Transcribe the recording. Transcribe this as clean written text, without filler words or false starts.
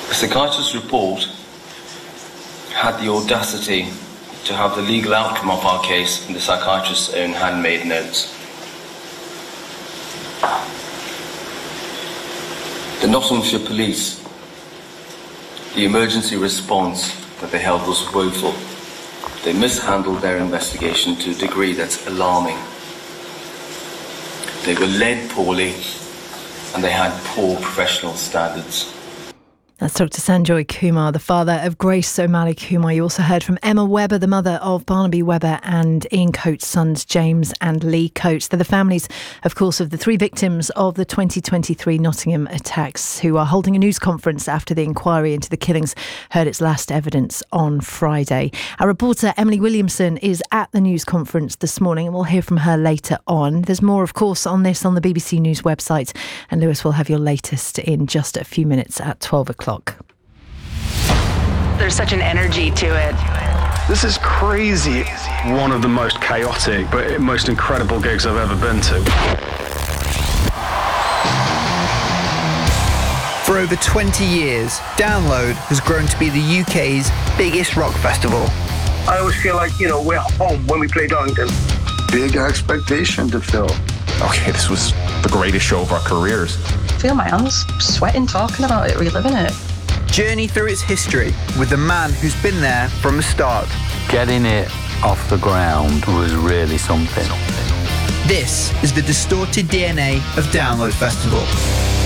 The psychiatrist's report had the audacity to have the legal outcome of our case in the psychiatrist's own handmade notes. The Nottinghamshire Police, the emergency response that they held was woeful. They mishandled their investigation to a degree that's alarming. They were led poorly and they had poor professional standards. That's Dr Sanjoy Kumar, the father of Grace O'Malley Kumar. You also heard from Emma Webber, the mother of Barnaby Webber, and Ian Coates' sons James and Lee Coates. They're the families, of course, of the three victims of the 2023 Nottingham attacks, who are holding a news conference after the inquiry into the killings heard its last evidence on Friday. Our reporter Emily Williamson is at the news conference this morning, and we'll hear from her later on. There's more, of course, on this on the BBC News website, and Lewis will have your latest in just a few minutes at 12 o'clock. There's such an energy to it. This is crazy. One of the most chaotic but most incredible gigs I've ever been to. For over 20 years, Download has grown to be the UK's biggest rock festival. I always feel like, we're home when we play Donington. Big expectation to fill. Okay, this was the greatest show of our careers. I feel my hands sweating talking about it, reliving it. Journey through its history with the man who's been there from the start. Getting it off the ground was really something. This is the distorted DNA of Download Festival.